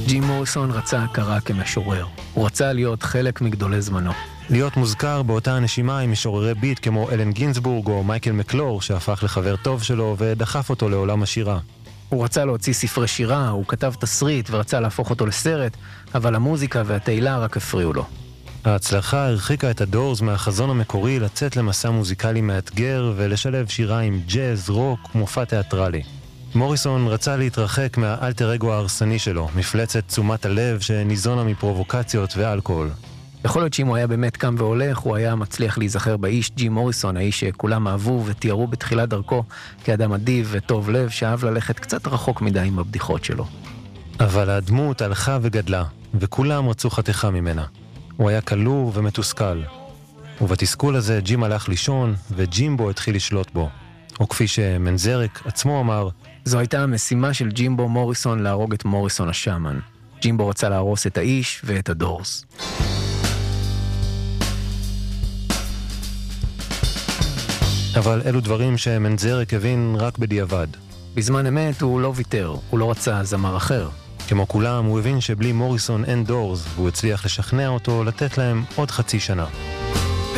ג'ים מוריסון רצה הכרה כמשורר. הוא רצה להיות חלק מגדולי זמנו. להיות מוזכר באותה הנשימה עם משוררי ביט כמו אלן גינסבורג או מייקל מקלור, שהפך לחבר טוב שלו ודחף אותו לעולם השירה. הוא רצה להוציא ספרי שירה, הוא כתב תסריט ורצה להפוך אותו לסרט, אבל המוזיקה והתהילה רק הפריעו לו. ההצלחה הרחיקה את הדורס מהחזון המקורי לצאת למסע מוזיקלי מאתגר ולשלב שירה עם ג'אז, רוק ומופע תיאטרלי. מוריסון רצה להתרחק מהאלטר אגו ההרסני שלו, מפלצת תשומת הלב שניזונה מפרובוקציות ואלכוהול. יכול להיות שאם הוא היה באמת קם והולך, הוא היה מצליח להיזכר באיש ג'ים מוריסון, האיש שכולם אהבו ותיארו בתחילת דרכו כאדם אדיב וטוב לב, שאהב ללכת קצת רחוק מדי עם הבדיחות שלו. אבל הדמות הלכה וגדלה, וכולם רצו חתיכה ממנה. הוא היה כלוא ומתוסכל. ובתסכול הזה ג'ים הלך לישון, וג'ימבו התחיל לשלוט בו. או כפי שמנזרק עצמו אמר, זו הייתה המשימה של ג'ימבו מוריסון להרוג את מוריסון השאמן. ג'ימבו רצה להרוס את האיש ואת הדורס. אבל אלו דברים שמנזרק הבין רק בדיעבד. בזמן אמת הוא לא ויתר, הוא לא רצה זמר אחר. כמו כולם, הוא הבין שבלי מוריסון אין דורס, והוא הצליח לשכנע אותו לתת להם עוד חצי שנה.